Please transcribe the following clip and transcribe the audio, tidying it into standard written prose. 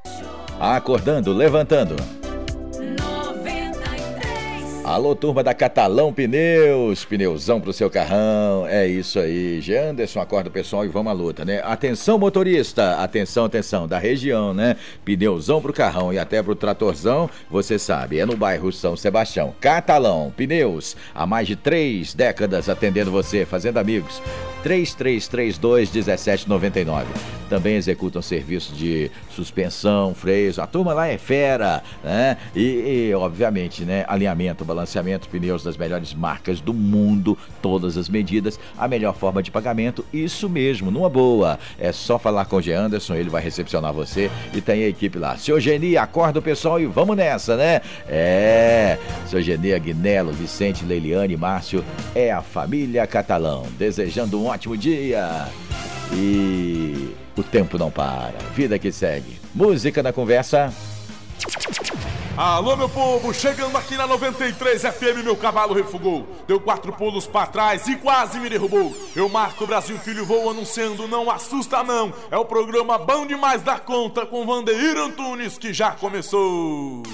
Acordando, levantando. Alô, turma da Catalão Pneus, pneuzão pro seu carrão, é isso aí. Janderson, acorda o pessoal e vamos à luta, né? Atenção, motorista, atenção, da região, né? Pneuzão pro carrão e até pro tratorzão, você sabe, é no bairro São Sebastião. Catalão Pneus, há mais de 3 décadas atendendo você, fazendo amigos. 3332-1799. Também executam serviços de suspensão, freios, a turma lá é fera, né? E obviamente, né, alinhamento, balanceamento, pneus das melhores marcas do mundo, todas as medidas, a melhor forma de pagamento, isso mesmo, numa boa. É só falar com o G. Anderson, ele vai recepcionar você e tem a equipe lá. Seu Geni, acorda o pessoal e vamos nessa, né? Seu Geni, Agnello, Vicente, Leiliane, Márcio, é a família Catalão, desejando um ótimo dia. E o tempo não para, vida que segue. Música na conversa. Alô, meu povo, chegando aqui na 93 FM, meu cavalo refugou. Deu 4 pulos pra trás e quase me derrubou. Eu marco o Brasil, filho, vou anunciando, não assusta não. É o programa bom demais da conta com Vandeir Antunes que já começou.